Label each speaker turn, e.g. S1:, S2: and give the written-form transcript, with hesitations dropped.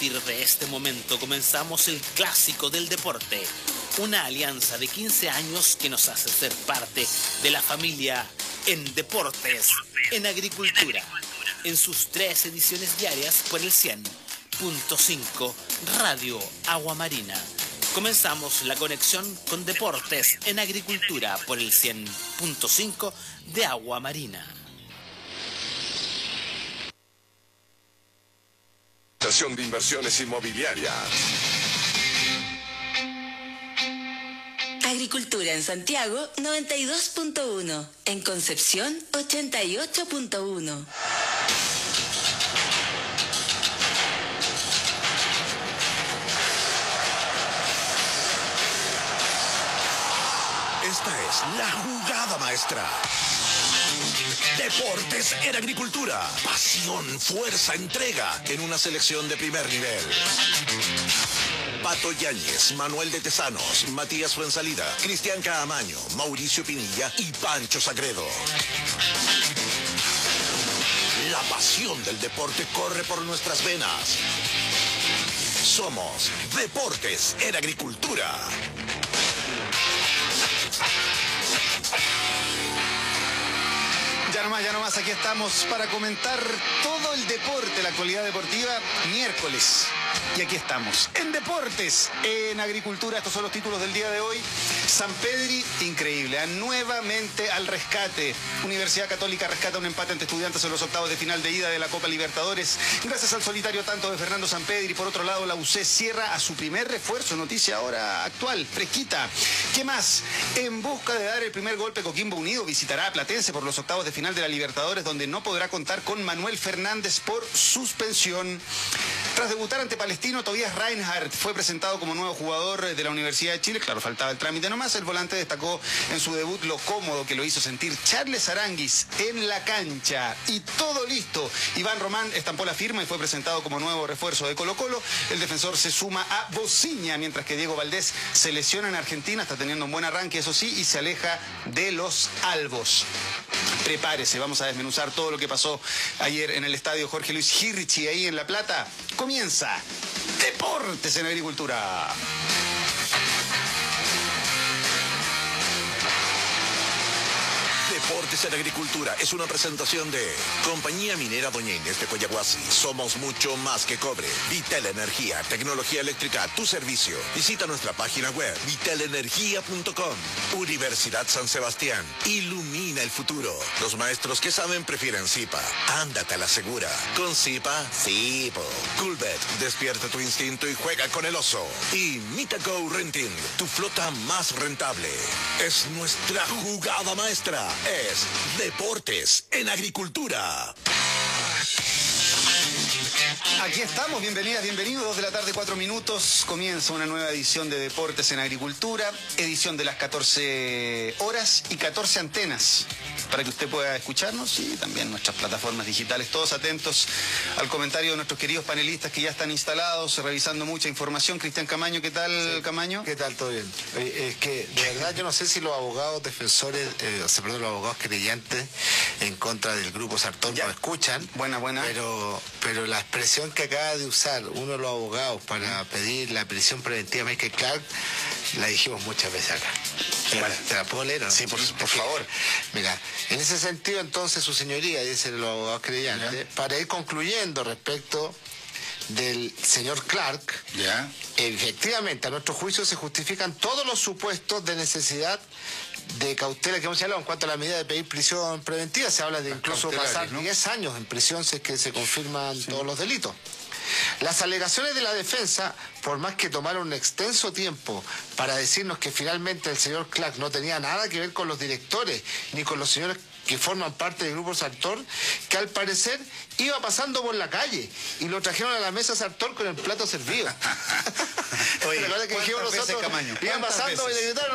S1: partir de este momento comenzamos el clásico del deporte, una alianza de 15 años que nos hace ser parte de la familia en deportes, en agricultura, en sus 3 ediciones diarias por el 100.5 Radio Agua Marina. Comenzamos la conexión con deportes en agricultura por el 100.5 de Agua Marina.
S2: Estación de Inversiones Inmobiliarias.
S3: Agricultura en Santiago 92.1, en Concepción 88.1.
S4: Esta es la jugada maestra. Deportes en agricultura. Pasión, fuerza, entrega en una selección de primer nivel. Pato Yáñez, Manuel de Tesanos, Matías Fuensalida, Cristian Caamaño, Mauricio Pinilla y Pancho Sagredo. La pasión del deporte corre por nuestras venas. Somos Deportes en Agricultura.
S5: Ya nomás, aquí estamos para comentar todo el deporte, la actualidad deportiva, miércoles. Y aquí estamos, en Deportes, en Agricultura. Estos son los títulos del día de hoy. San Pedri, increíble, nuevamente al rescate. Universidad Católica rescata un empate ante Estudiantes en los octavos de final de ida de la Copa Libertadores. Gracias al solitario tanto de Fernando San Pedri. Por otro lado, la UC cierra a su primer refuerzo, noticia ahora actual, fresquita. ¿Qué más? En busca de dar el primer golpe, Coquimbo Unido visitará a Platense por los octavos de final de la Libertadores, donde no podrá contar con Manuel Fernández por suspensión. Tras debutar ante Palestino, Tobias Reinhardt fue presentado como nuevo jugador de la Universidad de Chile. Claro, faltaba el trámite nomás. El volante destacó en su debut lo cómodo que lo hizo sentir Charles Aranguis en la cancha. Y todo listo. Iván Román estampó la firma y fue presentado como nuevo refuerzo de Colo-Colo. El defensor se suma a Bociña, mientras que Diego Valdés se lesiona en Argentina. Está teniendo un buen arranque, eso sí, y se aleja de los albos. Prepárese, vamos a desmenuzar todo lo que pasó ayer en el estadio Jorge Luis Hirchi, ahí en La Plata. Comienza Deportes en Agricultura.
S4: Deportes en Agricultura es una presentación de Compañía Minera Doña Inés de Coyahuasi. Somos mucho más que cobre. Vitel Energía, tecnología eléctrica a tu servicio. Visita nuestra página web vitelenergia.com. Universidad San Sebastián. Ilumina el futuro. Los maestros que saben prefieren Zipa. Ándate a la segura. Con Zipa, sí, po. Coolbet, despierta tu instinto y juega con el oso. Y Mitago Renting, tu flota más rentable. Es nuestra jugada maestra. Es Deportes en Agricultura.
S5: Aquí estamos, bienvenidas, bienvenidos, 2 de la tarde, 4 minutos. Comienza una nueva edición de Deportes en Agricultura, edición de las 14 horas y 14 antenas, para que usted pueda escucharnos y también nuestras plataformas digitales. Todos atentos al comentario de nuestros queridos panelistas que ya están instalados, revisando mucha información. Cristian Camaño, ¿qué tal, sí. Camaño?
S6: ¿Qué tal? ¿Todo bien? Es que, de verdad, yo no sé si los abogados defensores, los abogados creyentes en contra del Grupo Sartor lo escuchan.
S5: Buena.
S6: Pero la expresión que acaba de usar uno de los abogados para pedir la prisión preventiva de Michael Clark, la dijimos muchas veces acá. ¿Te la puedo leer, no?
S5: Sí, por favor.
S6: Mira, en ese sentido, entonces, su señoría, dicen los abogados creyentes, para ir concluyendo respecto del señor Clark, efectivamente, a nuestro juicio se justifican todos los supuestos de necesidad de cautela que hemos hablado en cuanto a la medida de pedir prisión preventiva. Se habla de incluso pasar 10 años en prisión si es que se confirman todos los delitos. Las alegaciones de la defensa, por más que tomaron un extenso tiempo para decirnos que finalmente el señor Clark no tenía nada que ver con los directores ni con los señores que forman parte del Grupo Sartor, que al parecer iba pasando por la calle y lo trajeron a la mesa Sartor con el plato servido.
S5: Oye,
S6: ¿Recuerda que dijimos nosotros?
S5: Camaño?
S6: Iban pasando y le gritaron: